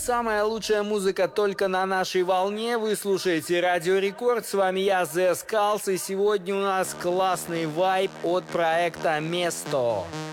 Самая лучшая музыка только на нашей волне. Вы слушаете Радио Рекорд. С вами я, The Skulls. И сегодня у нас классный вайб от проекта Место.